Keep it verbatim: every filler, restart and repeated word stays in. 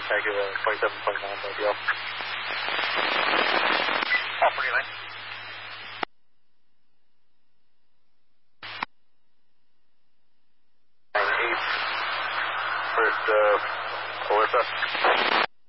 thank you, uh, twenty-seven twenty-nine, W L. Oh, pretty late. Eight, first, uh, Orissa.